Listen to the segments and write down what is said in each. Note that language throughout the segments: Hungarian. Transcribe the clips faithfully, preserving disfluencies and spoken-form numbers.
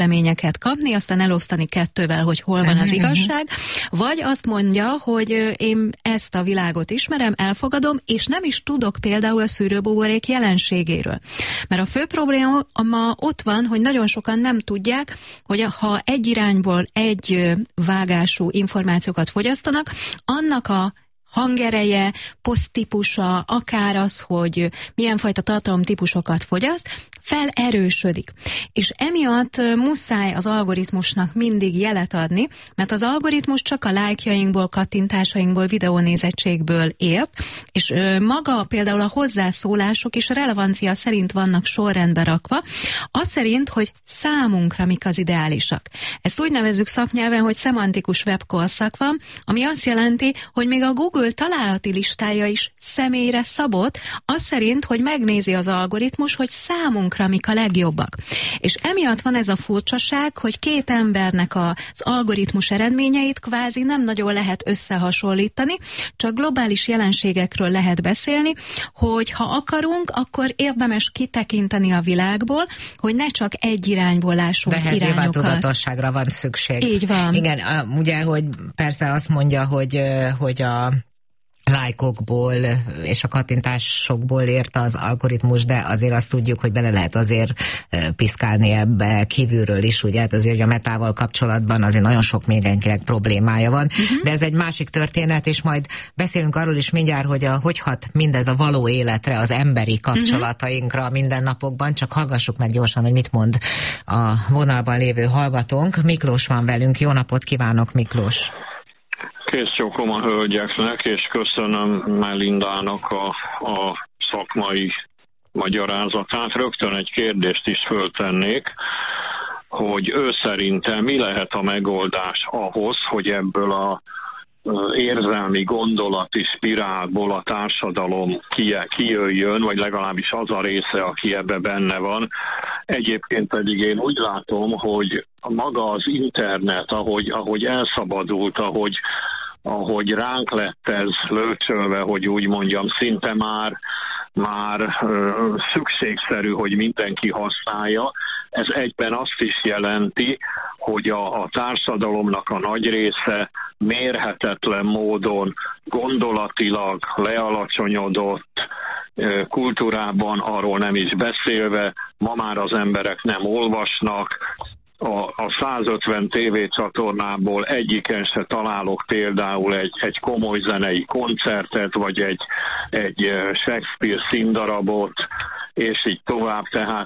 véleményeket kapni, aztán elosztani kettővel, hogy hol van az igazság, vagy azt mondja, hogy én ezt a világot ismerem, elfogadom, és nem is tudok például a szűrőbuborék jelenségéről. Mert a fő probléma ma ott van, hogy nagyon sokan nem tudják, hogy ha egy irányból egy vágású információkat fogyasztanak, annak a hangereje, poszttípusa, akár az, hogy milyen fajta tartalomtípusokat fogyaszt, felerősödik. És emiatt muszáj az algoritmusnak mindig jelet adni, mert az algoritmus csak a lájkjainkból, kattintásainkból, videónézettségből ért, és maga például a hozzászólások is relevancia szerint vannak sorrendbe rakva, az szerint, hogy számunkra mik az ideálisak. Ezt úgy nevezzük szaknyelven, hogy szemantikus webkorszak van, ami azt jelenti, hogy még a Google találati listája is személyre szabott, az szerint, hogy megnézi az algoritmus, hogy számunkra mik a legjobbak. És emiatt van ez a furcsaság, hogy két embernek az algoritmus eredményeit kvázi nem nagyon lehet összehasonlítani, csak globális jelenségekről lehet beszélni, hogy ha akarunk, akkor érdemes kitekinteni a világból, hogy ne csak egy irányból lássunk irányokat. De ehhez nyilván tudatosságra van szükség. Így van. Igen, ugye, hogy persze azt mondja, hogy, hogy a lájkokból és a kattintásokból ért az algoritmus, de azért azt tudjuk, hogy bele lehet azért piszkálni ebbe kívülről is, ugye, hát azért a Metával kapcsolatban azért nagyon sok mindenkinek problémája van, uh-huh. de ez egy másik történet, és majd beszélünk arról is mindjárt, hogy a, hogy hat mindez a való életre, az emberi kapcsolatainkra uh-huh. mindennapokban, csak hallgassuk meg gyorsan, hogy mit mond a vonalban lévő hallgatónk. Miklós van velünk, jó napot kívánok, Miklós! Kész csókom a hölgyeknek, és köszönöm Melindának a, a szakmai magyarázatát. Rögtön egy kérdést is föltennék, hogy ő szerinte mi lehet a megoldás ahhoz, hogy ebből a érzelmi gondolati spirálból a társadalom kijöjjön, vagy legalábbis az a része, aki ebbe benne van. Egyébként pedig én úgy látom, hogy maga az internet, ahogy, ahogy elszabadult, ahogy, ahogy ránk lett ez lőcsölve, hogy úgy mondjam, szinte már, már ö, szükségszerű, hogy mindenki használja. Ez egyben azt is jelenti, hogy a, a társadalomnak a nagy része mérhetetlen módon gondolatilag lealacsonyodott, kultúrában arról nem is beszélve, ma már az emberek nem olvasnak, a, a százötven tévécsatornából egyiken se találok például egy, egy komoly zenei koncertet, vagy egy, egy Shakespeare színdarabot, és így tovább, tehát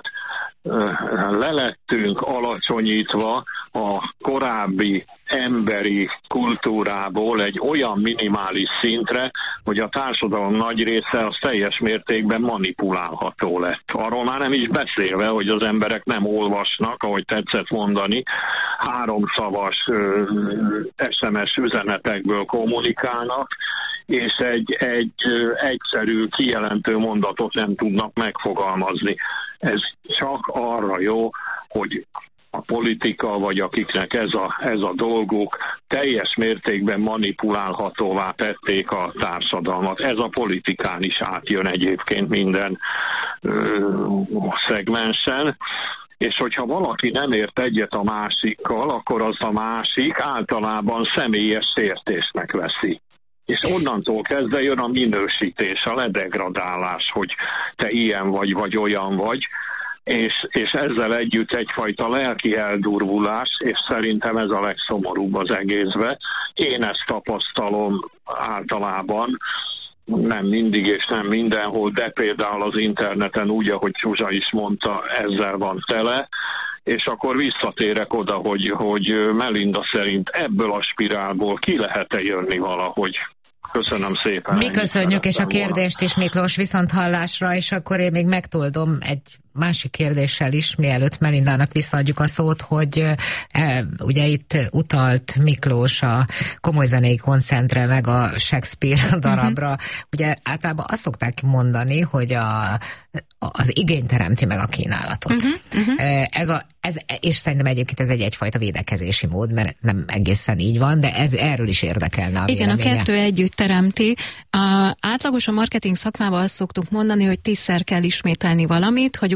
lelettünk alacsonyítva a korábbi emberi kultúrából egy olyan minimális szintre, hogy a társadalom nagy része az teljes mértékben manipulálható lett. Arról már nem is beszélve, hogy az emberek nem olvasnak, ahogy tetszett mondani, háromszavas es em es üzenetekből kommunikálnak, és egy, egy egyszerű kijelentő mondatot nem tudnak megfogalmazni. Ez csak arra jó, hogy a politika, vagy akiknek ez a, ez a dolguk, teljes mértékben manipulálhatóvá tették a társadalmat. Ez a politikán is átjön egyébként minden ö, szegmensen. És hogyha valaki nem ért egyet a másikkal, akkor az a másik általában személyes sértésnek veszi. És onnantól kezdve jön a minősítés, a ledegradálás, hogy te ilyen vagy, vagy olyan vagy, és, és ezzel együtt egyfajta lelki eldurvulás, és szerintem ez a legszomorúbb az egészben. Én ezt tapasztalom általában, nem mindig és nem mindenhol, de például az interneten úgy, ahogy Zsuzsa is mondta, ezzel van tele, és akkor visszatérek oda, hogy, hogy Melinda szerint ebből a spirálból ki lehet-e jönni valahogy. Köszönöm szépen. Mi köszönjük, és a kérdést is, Miklós, viszont hallásra, és akkor én még megtoldom egy másik kérdéssel is, mielőtt Melindának visszaadjuk a szót, hogy e, ugye itt utalt Miklós a komoly zenei koncentre, meg a Shakespeare darabra. Uh-huh. Ugye általában azt szokták mondani, hogy a, az igény teremti meg a kínálatot. Uh-huh. Uh-huh. Ez a, ez, és szerintem egyébként ez egy egyfajta védekezési mód, mert ez nem egészen így van, de ez erről is érdekelne a Igen, véleménye. a kettő együtt teremti. A, átlagos a marketing szakmában azt szoktuk mondani, hogy tízszer kell ismételni valamit, hogy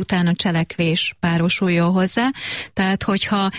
utána cselekvés párosuljon hozzá. Tehát, hogyha